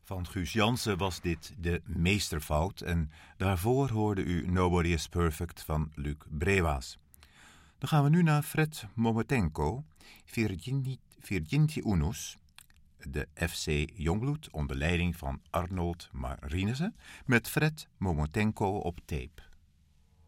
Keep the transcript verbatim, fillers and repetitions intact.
Van Guus Jansen was dit de meesterfout en daarvoor hoorde u Nobody is Perfect van Luc Brewaas. Dan gaan we nu naar Fred Momotenko, Virginti Unus, de F C Jongbloed onder leiding van Arnold Marinissen met Fred Momotenko op tape.